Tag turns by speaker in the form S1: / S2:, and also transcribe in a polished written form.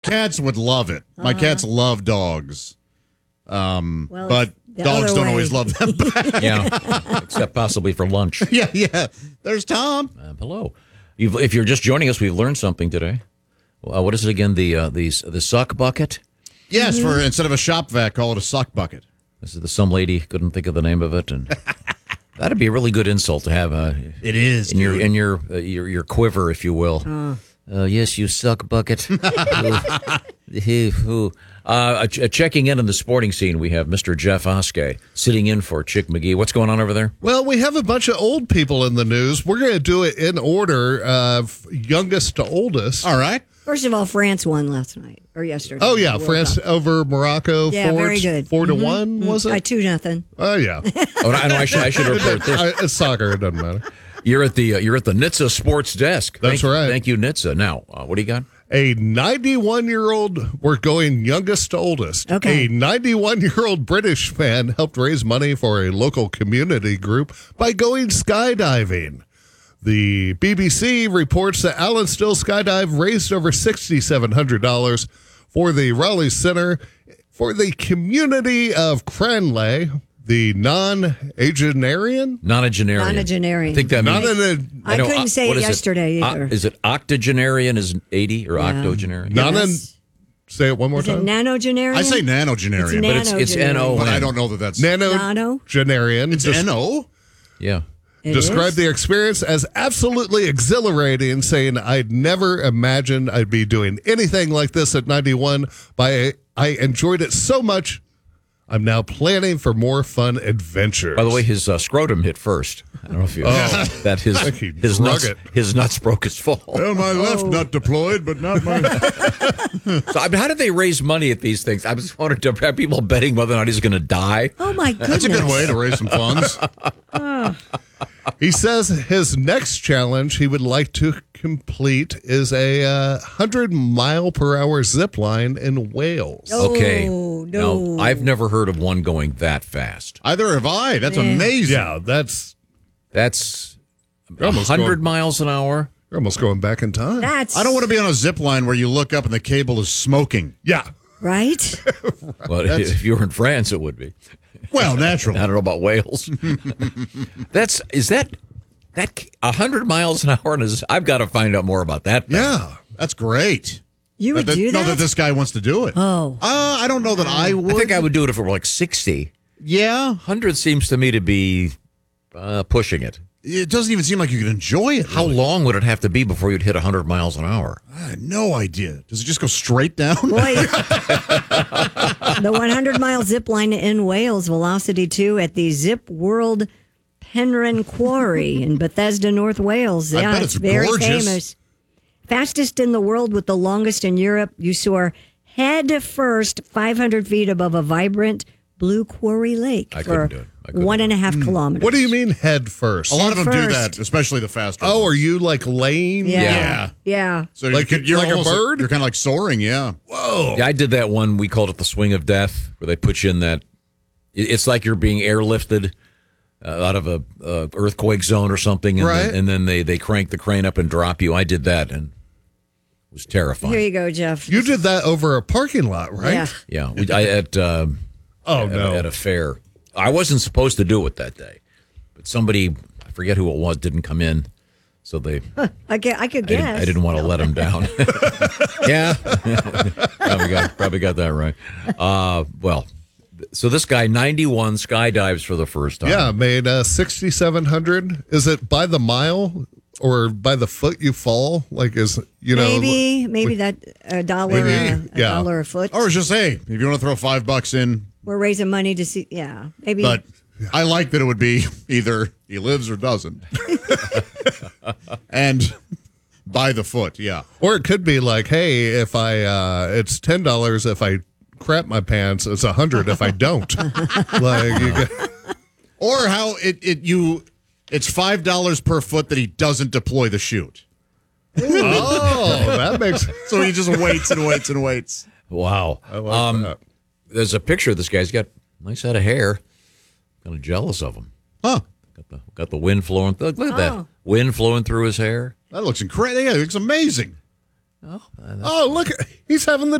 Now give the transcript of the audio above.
S1: cats would love it. My cats love dogs. But dogs don't always love them back.
S2: Yeah, except possibly for lunch.
S1: Yeah. There's Tom.
S2: Hello. If you're just joining us, we've learned something today. What is it again? The suck bucket?
S1: Yes, for instead of a shop vac, call it a suck bucket.
S2: This is some lady couldn't think of the name of it, and that'd be a really good insult to have.
S1: It is
S2: in your quiver, if you will. Yes, you suck bucket. Checking in on the sporting scene, we have Mr. Jeff Oskey sitting in for Chick McGee. What's going on over there?
S3: Well, we have a bunch of old people in the news. We're going to do it in order of youngest to oldest.
S1: All right.
S4: First of all, France won last night or yesterday.
S3: Oh, yeah. France over Morocco.
S4: Yeah, very good.
S3: 4-1, was it?
S4: 2-0.
S3: Oh, yeah.
S2: I should report this.
S3: It's soccer. It doesn't matter.
S2: You're at the NHTSA sports desk.
S3: That's right.
S2: Thank you, NHTSA. Now, what do you got?
S3: A 91-year-old, we're going youngest to oldest.
S4: Okay.
S3: A 91-year-old British man helped raise money for a local community group by going skydiving. The BBC reports that Allen Still Skydive raised over $6,700 for the Raleigh Center for the community of Cranleigh. The nonagenarian?
S4: Nonagenarian.
S2: I think that means...
S4: I couldn't say it yesterday either.
S2: Is it octogenarian is 80 or octogenarian?
S4: Yes.
S3: Say it one more time.
S4: Nanogenarian?
S1: I say nanogenarian.
S2: But it's N-O.
S1: But I don't know that that's...
S3: Nanogenarian.
S1: It's N-O?
S2: Yeah.
S3: Described the experience as absolutely exhilarating, saying, I'd never imagined I'd be doing anything like this at 91, but I enjoyed it so much, I'm now planning for more fun adventures.
S2: By the way, his scrotum hit first. I don't know if you that his nuts broke his fall.
S1: Well, my left nut deployed, but not my...
S2: So, how did they raise money at these things? I was wondering, are people betting whether or not he's going to die?
S4: Oh, my goodness.
S1: That's a good way to raise some funds.
S3: He says his next challenge he would like to complete is a 100-mile-per-hour zip line in Wales.
S2: Okay.
S4: No.
S2: Now, I've never heard of one going that fast.
S1: Either have I. That's amazing.
S3: Yeah, that's
S2: 100 miles an hour.
S3: You're almost going back in time.
S1: I don't want to be on a zip line where you look up and the cable is smoking.
S3: Yeah.
S4: Right?
S2: Well, if you were in France, it would be.
S1: Well, naturally.
S2: I don't know about Wales. Is that 100 miles an hour? I've got to find out more about that.
S1: Yeah, that's great.
S4: You would do that?
S1: Not that this guy wants to do it.
S4: Oh.
S1: I don't know that I would.
S2: I think I would do it if it were like 60.
S1: Yeah.
S2: 100 seems to me to be pushing it.
S1: It doesn't even seem like you could enjoy it.
S2: How long would it have to be before you'd hit 100 miles an hour?
S1: I had no idea. Does it just go straight down?
S4: Boy, the 100-mile zip line in Wales, Velocity 2 at the Zip World Penrhyn Quarry in Bethesda, North Wales.
S1: I bet it's
S4: very
S1: gorgeous.
S4: famous. Fastest in the world with the longest in Europe. You soar head first 500 feet above a vibrant blue quarry lake for 1.5 kilometers.
S3: What do you mean head first?
S1: A lot of them do
S4: first.
S1: that, especially the faster
S3: Oh,
S1: ones.
S3: are you like laying?
S4: Yeah.
S1: So
S3: Like
S1: you're
S3: like a
S1: almost-
S3: bird?
S1: You're kind of like soaring, yeah.
S3: Whoa.
S2: Yeah, I did that one. We called it the swing of death, where they put you in that. It's like you're being airlifted out of a earthquake zone or something, and
S3: Right.
S2: then they crank the crane up and drop you. I did that, and it was terrifying.
S4: Here you go, Jeff.
S3: You did that over a parking lot, right?
S4: Yeah.
S2: Yeah, at a fair. I wasn't supposed to do it that day, but somebody, I forget who it was, didn't come in, so they.
S4: I could guess.
S2: I didn't want to let them down. Yeah, probably got that right. Well, so this guy 91 skydives for the first time.
S3: Yeah, made 6,700. Is it by the mile or by the foot you fall? Like
S4: maybe that $1 dollar a foot.
S1: Or just, hey, if you want to throw $5 in.
S4: We're raising money to see. Yeah, maybe.
S1: But I like that it would be either he lives or doesn't. And by the foot, yeah.
S3: Or it could be like, hey, if it's $10 if I crap my pants. It's $100 if I don't.
S1: Or how it's $5 per foot that he doesn't deploy the chute.
S3: Oh, that makes.
S1: So he just waits and waits and waits.
S2: Wow.
S3: I like that.
S2: There's a picture of this guy's got a nice head of hair. Kind of jealous of him.
S1: Huh.
S2: Got the wind flowing. Look at that. Wind flowing through his hair.
S1: That looks incredible. Yeah, it looks amazing.
S3: Oh, look, he's having the